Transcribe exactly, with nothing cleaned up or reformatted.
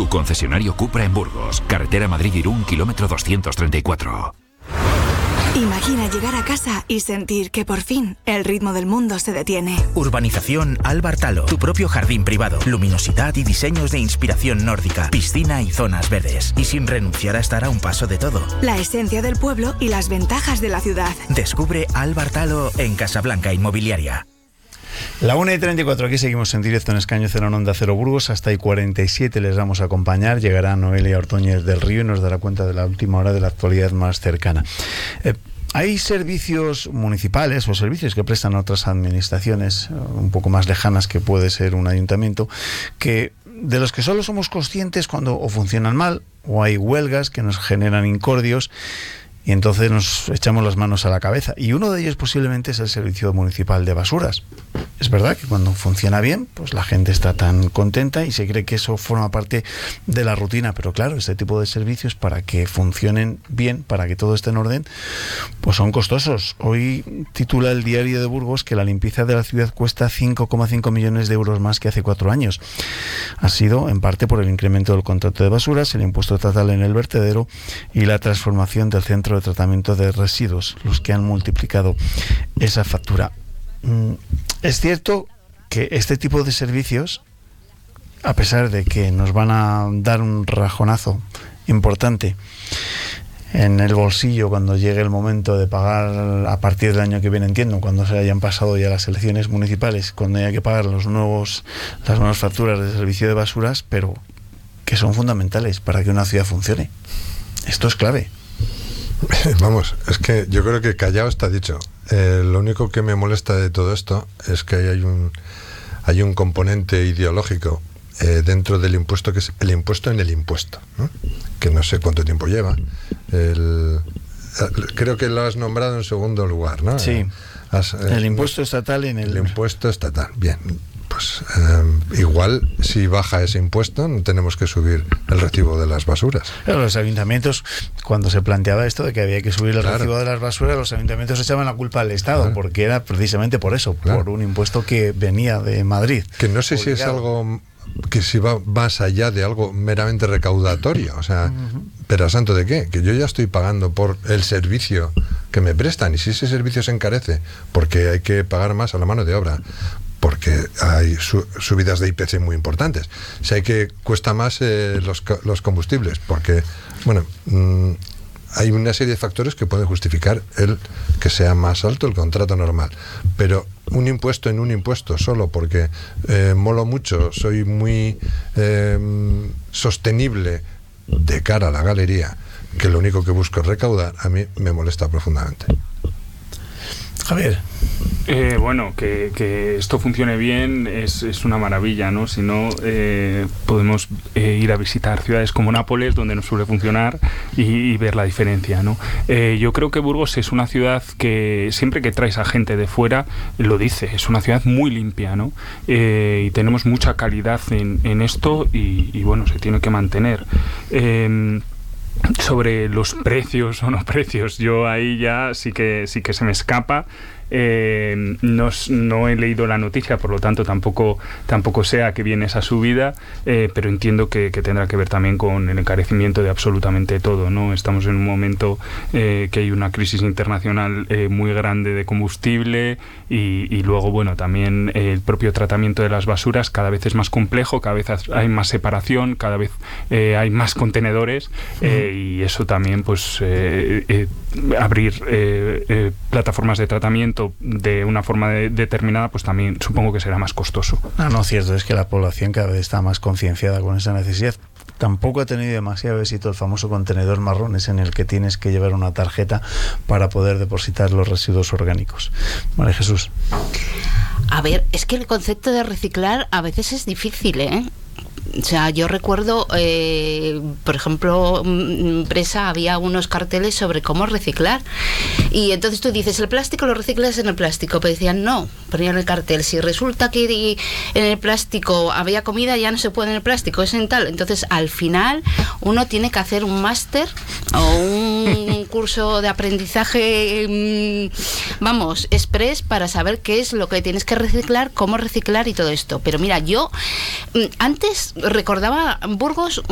Tu concesionario Cupra en Burgos, carretera Madrid-Irún, kilómetro doscientos treinta y cuatro. Imagina llegar a casa y sentir que por fin el ritmo del mundo se detiene. Urbanización Albartalo, tu propio jardín privado, luminosidad y diseños de inspiración nórdica, piscina y zonas verdes. Y sin renunciar a estar a un paso de todo. La esencia del pueblo y las ventajas de la ciudad. Descubre Albartalo en Casablanca Inmobiliaria. La una y treinta y cuatro, aquí seguimos en directo en Escaño Cero en Onda Cero Burgos. Hasta y cuarenta y siete les vamos a acompañar. Llegará Noelia Ordóñez del Río y nos dará cuenta de la última hora de la actualidad más cercana. Eh, Hay servicios municipales o servicios que prestan otras administraciones un poco más lejanas, que puede ser un ayuntamiento, que de los que solo somos conscientes cuando o funcionan mal o hay huelgas que nos generan incordios. Y entonces nos echamos las manos a la cabeza. Y uno de ellos posiblemente es el Servicio Municipal de Basuras. Es verdad que cuando funciona bien, pues la gente está tan contenta y se cree que eso forma parte de la rutina. Pero claro, este tipo de servicios, para que funcionen bien, para que todo esté en orden, pues son costosos. Hoy titula el Diario de Burgos que la limpieza de la ciudad cuesta cinco coma cinco millones de euros más que hace cuatro años. Ha sido en parte por el incremento del contrato de basuras, el impuesto estatal en el vertedero y la transformación del centro de tratamiento de residuos, los que han multiplicado esa factura. Es cierto que este tipo de servicios, a pesar de que nos van a dar un rajonazo importante en el bolsillo cuando llegue el momento de pagar a partir del año que viene, entiendo, cuando se hayan pasado ya las elecciones municipales, cuando haya que pagar los nuevos, las nuevas facturas de servicio de basuras, pero que son fundamentales para que una ciudad funcione. Esto es clave. Vamos, es que yo creo que callado está dicho. Eh, lo único que me molesta de todo esto es que hay un hay un componente ideológico eh, dentro del impuesto, que es el impuesto en el impuesto, ¿no? Que no sé cuánto tiempo lleva. El, creo que lo has nombrado en segundo lugar, ¿no? Sí. Has, eh, el impuesto estatal en el... El impuesto estatal, bien. Pues eh, igual, si baja ese impuesto, no tenemos que subir el recibo de las basuras. Pero los ayuntamientos, cuando se planteaba esto de que había que subir el claro. recibo de las basuras, los ayuntamientos echaban la culpa al Estado, claro. porque era precisamente por eso, claro. por un impuesto que venía de Madrid. Que no sé obligado. Si es algo que si va más allá de algo meramente recaudatorio, o sea, uh-huh. pero ¿santo de qué? Que yo ya estoy pagando por el servicio que me prestan, y si ese servicio se encarece porque hay que pagar más a la mano de obra, porque hay su, subidas de I P C muy importantes, si hay que cuesta más eh, los, los combustibles, porque bueno, mmm, hay una serie de factores que pueden justificar el que sea más alto el contrato normal, pero un impuesto en un impuesto solo porque eh, molo mucho, soy muy eh, sostenible de cara a la galería, que lo único que busco es recaudar, a mí me molesta profundamente. Javier. Eh, bueno, que, que esto funcione bien es, es una maravilla, ¿no? Si no, eh, podemos eh, ir a visitar ciudades como Nápoles, donde no suele funcionar, y, y ver la diferencia, ¿no? Eh, yo creo que Burgos es una ciudad que siempre que traes a gente de fuera, lo dice, es una ciudad muy limpia, ¿no? Eh, y tenemos mucha calidad en, en esto y, y, bueno, se tiene que mantener. Eh, Sobre los precios o no precios, yo ahí ya sí que sí que se me escapa. Eh, no, no he leído la noticia, por lo tanto tampoco tampoco sé a qué viene esa subida, eh, pero entiendo que, que tendrá que ver también con el encarecimiento de absolutamente todo, ¿no? Estamos en un momento eh, que hay una crisis internacional eh, muy grande de combustible y, y luego, bueno, también el propio tratamiento de las basuras cada vez es más complejo, cada vez hay más separación, cada vez eh, hay más contenedores eh, y eso también, pues, eh, eh, abrir eh, eh, plataformas de tratamiento de una forma de, determinada, pues también supongo que será más costoso. No, no, cierto, es que la población cada vez está más concienciada con esa necesidad. Tampoco ha tenido demasiado éxito el famoso contenedor marrones en el que tienes que llevar una tarjeta para poder depositar los residuos orgánicos. María Jesús. A ver, es que el concepto de reciclar a veces es difícil, ¿eh? O sea, yo recuerdo, eh, por ejemplo, en Presa había unos carteles sobre cómo reciclar. Y entonces tú dices, el plástico lo reciclas en el plástico. Pero decían, no, ponían el cartel. Si resulta que en el plástico había comida, ya no se puede en el plástico, es en tal. Entonces, al final, uno tiene que hacer un máster o un curso de aprendizaje, vamos, express, para saber qué es lo que tienes que reciclar, cómo reciclar y todo esto. Pero mira, yo antes recordaba Burgos